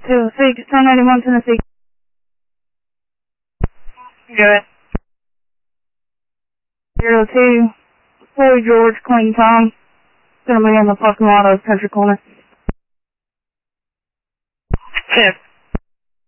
to 1091 Tennessee. Good. 02, Floyd George, Clean Tom. Gonna be in the parking lot of Country Corner. 10.